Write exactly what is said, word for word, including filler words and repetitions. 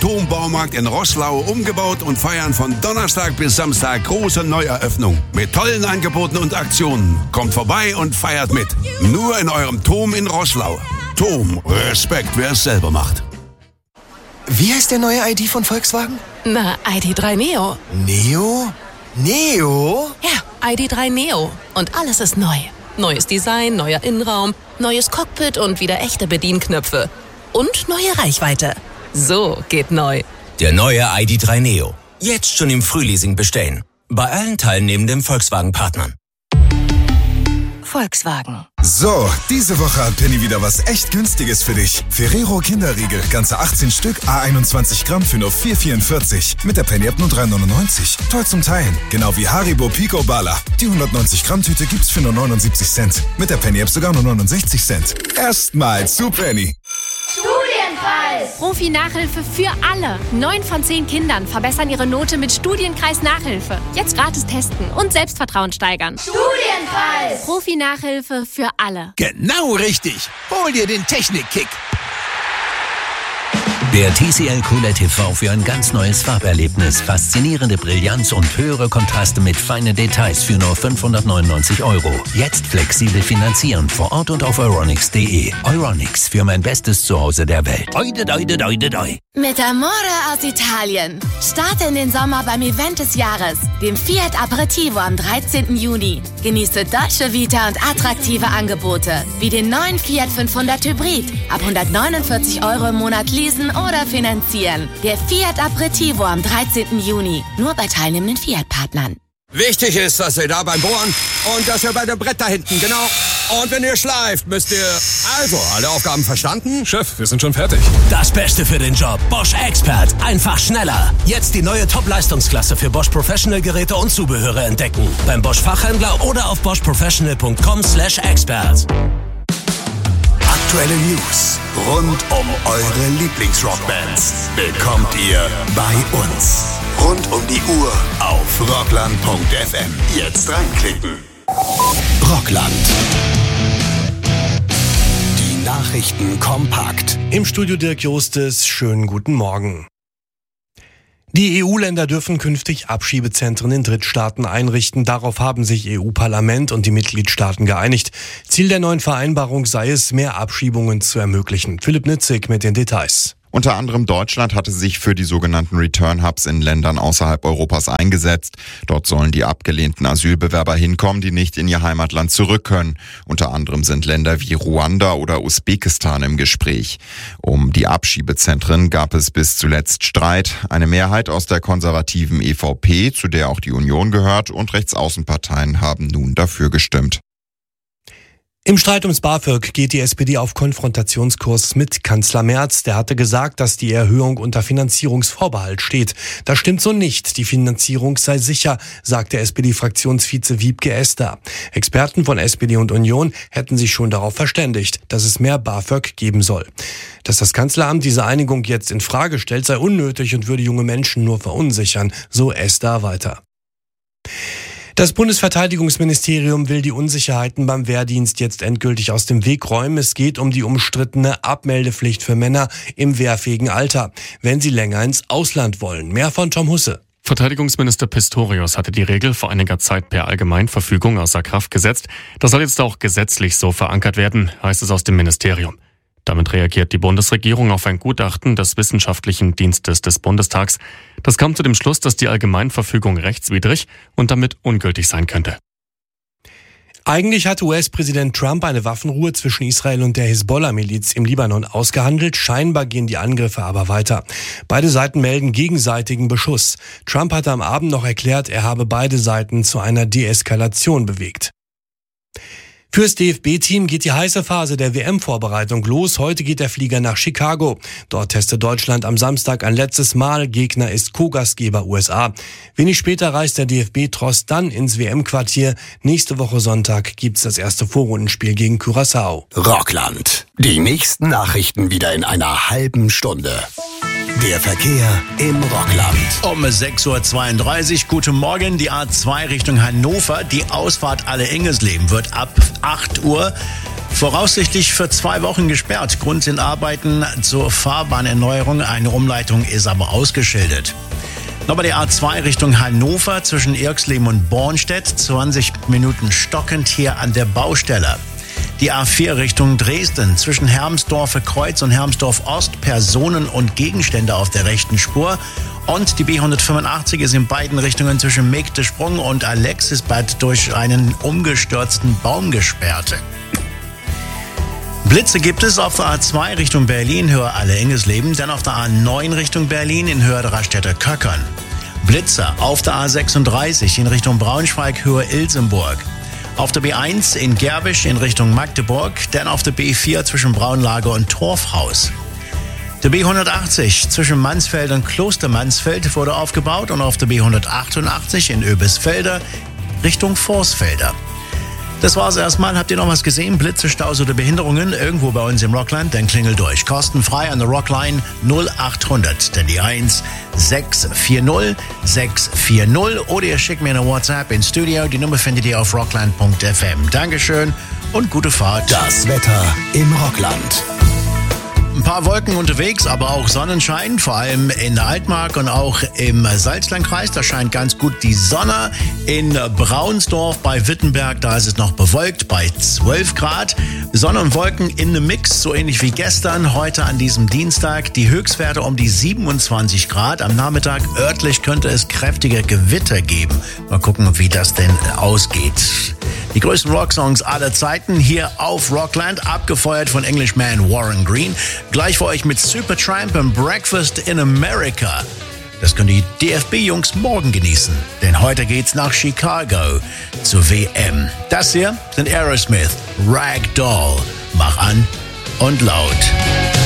Tom-Baumarkt in Roßlau umgebaut und feiern von Donnerstag bis Samstag große Neueröffnung. Mit tollen Angeboten und Aktionen. Kommt vorbei und feiert mit. Nur in eurem Tom in Roßlau. Tom, Respekt, wer es selber macht. Wie heißt der neue I D von Volkswagen? Na, I D drei Neo. Neo? Neo? Ja, I D drei Neo. Und alles ist neu. Neues Design, neuer Innenraum, neues Cockpit und wieder echte Bedienknöpfe. Und neue Reichweite. So geht neu. Der neue I D drei Neo. Jetzt schon im Frühleasing bestellen. Bei allen teilnehmenden Volkswagen-Partnern. Volkswagen. So, diese Woche hat Penny wieder was echt Günstiges für dich. Ferrero Kinderriegel, ganze achtzehn Stück, à einundzwanzig Gramm für nur vier vierundvierzig. Mit der Penny-App nur drei neunundneunzig. Toll zum Teilen. Genau wie Haribo Pico Bala. Die hundertneunzig Gramm Tüte gibt's für nur neunundsiebzig Cent. Mit der Penny-App sogar nur neunundsechzig Cent. Erstmal zu Penny. Studienpreis! Profi-Nachhilfe für alle. Neun von zehn Kindern verbessern ihre Note mit Studienkreis-Nachhilfe. Jetzt gratis testen und Selbstvertrauen steigern. Studienpreis! Profi-Nachhilfe für alle. Genau richtig. Hol dir den Technik-Kick. Der T C L Q L E D T V für ein ganz neues Farberlebnis. Faszinierende Brillanz und höhere Kontraste mit feinen Details für nur fünfhundertneunundneunzig Euro. Jetzt flexibel finanzieren vor Ort und auf euronics punkt de. Euronics, für mein bestes Zuhause der Welt. Oide, oide, oide, oide. Mit Amore aus Italien. Starte in den Sommer beim Event des Jahres, dem Fiat Aperitivo am dreizehnten Juni. Genieße Dolce Vita und attraktive Angebote, wie den neuen Fiat fünfhundert Hybrid. Ab hundertneunundvierzig Euro im Monat leasen oder finanzieren. Der Fiat Aperitivo am dreizehnten Juni. Nur bei teilnehmenden Fiat-Partnern. Wichtig ist, dass ihr da beim Bohren und dass ihr bei dem Brett da hinten, genau. Und wenn ihr schleift, müsst ihr... Also, alle Aufgaben verstanden? Chef, wir sind schon fertig. Das Beste für den Job. Bosch Expert. Einfach schneller. Jetzt die neue Top-Leistungsklasse für Bosch Professional Geräte und Zubehöre entdecken. Beim Bosch Fachhändler oder auf bosch professional punkt com slash expert. Aktuelle News rund um eure Lieblingsrockbands bekommt ihr bei uns. Rund um die Uhr auf rockland punkt f m. Jetzt reinklicken. Rockland. Die Nachrichten kompakt. Im Studio Dirk Jostes, schönen guten Morgen. Die E U-Länder dürfen künftig Abschiebezentren in Drittstaaten einrichten. Darauf haben sich E U-Parlament und die Mitgliedstaaten geeinigt. Ziel der neuen Vereinbarung sei es, mehr Abschiebungen zu ermöglichen. Philipp Nitzig mit den Details. Unter anderem Deutschland hatte sich für die sogenannten Return-Hubs in Ländern außerhalb Europas eingesetzt. Dort sollen die abgelehnten Asylbewerber hinkommen, die nicht in ihr Heimatland zurück können. Unter anderem sind Länder wie Ruanda oder Usbekistan im Gespräch. Um die Abschiebezentren gab es bis zuletzt Streit. Eine Mehrheit aus der konservativen E V P, zu der auch die Union gehört, und Rechtsaußenparteien haben nun dafür gestimmt. Im Streit ums BAföG geht die S P D auf Konfrontationskurs mit Kanzler Merz. Der hatte gesagt, dass die Erhöhung unter Finanzierungsvorbehalt steht. Das stimmt so nicht. Die Finanzierung sei sicher, sagt der S P D-Fraktionsvize Wiebke Esther. Experten von S P D und Union hätten sich schon darauf verständigt, dass es mehr BAföG geben soll. Dass das Kanzleramt diese Einigung jetzt in Frage stellt, sei unnötig und würde junge Menschen nur verunsichern, so Esther weiter. Das Bundesverteidigungsministerium will die Unsicherheiten beim Wehrdienst jetzt endgültig aus dem Weg räumen. Es geht um die umstrittene Abmeldepflicht für Männer im wehrfähigen Alter, wenn sie länger ins Ausland wollen. Mehr von Tom Husse. Verteidigungsminister Pistorius hatte die Regel vor einiger Zeit per Allgemeinverfügung außer Kraft gesetzt. Das soll jetzt auch gesetzlich so verankert werden, heißt es aus dem Ministerium. Damit reagiert die Bundesregierung auf ein Gutachten des Wissenschaftlichen Dienstes des Bundestags. Das kam zu dem Schluss, dass die Allgemeinverfügung rechtswidrig und damit ungültig sein könnte. Eigentlich hatte U S-Präsident Trump eine Waffenruhe zwischen Israel und der Hisbollah-Miliz im Libanon ausgehandelt. Scheinbar gehen die Angriffe aber weiter. Beide Seiten melden gegenseitigen Beschuss. Trump hatte am Abend noch erklärt, er habe beide Seiten zu einer Deeskalation bewegt. Fürs D F B-Team geht die heiße Phase der W M-Vorbereitung los. Heute geht der Flieger nach Chicago. Dort testet Deutschland am Samstag ein letztes Mal. Gegner ist Co-Gastgeber U S A. Wenig später reist der D F B-Tross dann ins W M-Quartier. Nächste Woche Sonntag gibt's das erste Vorrundenspiel gegen Curaçao. Rockland. Die nächsten Nachrichten wieder in einer halben Stunde. Der Verkehr im Rockland. Um sechs Uhr zweiunddreißig, guten Morgen, die A zwei Richtung Hannover. Die Ausfahrt Alle Engelsleben wird ab acht Uhr Voraussichtlich für zwei Wochen gesperrt. Grund sind Arbeiten zur Fahrbahnerneuerung. Eine Umleitung ist aber ausgeschildert. Noch bei der A zwei Richtung Hannover zwischen Irxleben und Bornstedt. zwanzig Minuten stockend hier an der Baustelle. Die A vier Richtung Dresden zwischen Hermsdorfer Kreuz und Hermsdorf Ost. Personen und Gegenstände auf der rechten Spur. Und die B hundertfünfundachtzig ist in beiden Richtungen zwischen Megdesprung und Alexisbad durch einen umgestürzten Baum gesperrt. Blitze gibt es auf der A zwei Richtung Berlin, Höhe Alle-Engesleben, dann auf der A neun Richtung Berlin in Höhe der Raststätte Köckern. Blitze auf der A sechsunddreißig in Richtung Braunschweig, Höhe Ilsenburg. Auf der B eins in Gerbisch in Richtung Magdeburg, dann auf der B vier zwischen Braunlage und Torfhaus. Der B hundertachtzig zwischen Mansfeld und Klostermansfeld wurde aufgebaut und auf der B hundertachtundachtzig in Oebisfelde Richtung Vorsfelder. Das war's erstmal. Habt ihr noch was gesehen? Blitze, Staus oder Behinderungen irgendwo bei uns im Rockland? Dann klingel durch. Kostenfrei an der Rockline null achthundert, dann die eins sechs vier null sechs vier null oder ihr schickt mir eine WhatsApp ins Studio. Die Nummer findet ihr auf rockland punkt f m. Dankeschön und gute Fahrt. Das Wetter im Rockland. Ein paar Wolken unterwegs, aber auch Sonnenschein, vor allem in der Altmark und auch im Salzlandkreis. Da scheint ganz gut die Sonne. In Braunsdorf bei Wittenberg, da ist es noch bewölkt bei zwölf Grad. Sonne und Wolken in einem Mix, so ähnlich wie gestern. Heute an diesem Dienstag die Höchstwerte um die siebenundzwanzig Grad. Am Nachmittag örtlich könnte es kräftige Gewitter geben. Mal gucken, wie das denn ausgeht. Die größten Rocksongs aller Zeiten hier auf Rockland, abgefeuert von Englishman Warren Green. Gleich für euch mit Supertramp und Breakfast in America. Das können die D F B-Jungs morgen genießen, denn heute geht's nach Chicago zur W M. Das hier sind Aerosmith, Ragdoll. Mach an und laut.